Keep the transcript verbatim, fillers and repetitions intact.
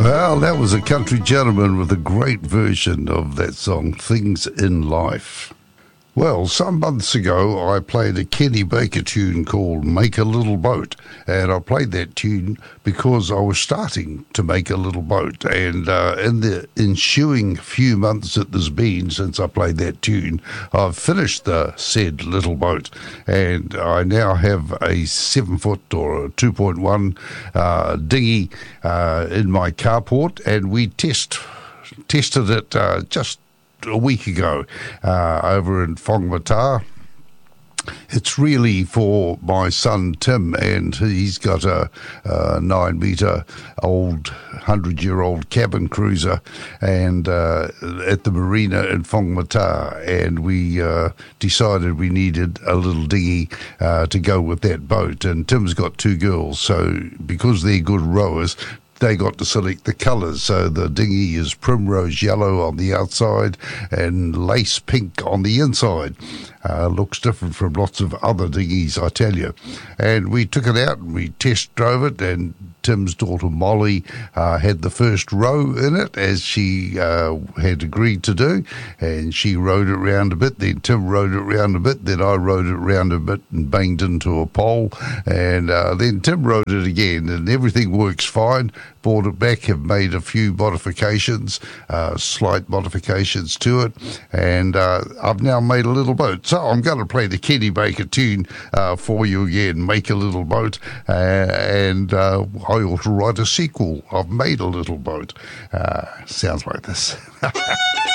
Well, that was a country gentleman with a great version of that song, Things in Life. Well, some months ago, I played a Kenny Baker tune called Make a Little Boat, and I played that tune because I was starting to make a little boat, and uh, in the ensuing few months that there's been since I played that tune, I've finished the said little boat, and I now have a seven-foot or a two point one uh, dinghy uh, in my carport, and we test tested it uh, just a week ago uh, over in Whangamata. It's really for my son Tim, and he's got a, a nine metre old, hundred year old cabin cruiser, and uh, at the marina in Whangamata, and we uh, decided we needed a little dinghy uh, to go with that boat. And Tim's got two girls, so because they're good rowers, they got to select the colours. So the dinghy is primrose yellow on the outside and lace pink on the inside. Uh, looks different from lots of other dinghies, I tell you. And we took it out and we test drove it, and Tim's daughter Molly uh, had the first row in it, as she uh, had agreed to do, and she rowed it round a bit, then Tim rowed it round a bit, then I rowed it round a bit and banged into a pole, and uh, then Tim rowed it again, and everything works fine. Brought it back, have made a few modifications, uh, slight modifications to it, and uh, I've now made a little boat. So I'm going to play the Kenny Baker tune uh, for you again, Make a Little Boat, uh, and uh, I ought to write a sequel. I've made a little boat. Uh, sounds like this.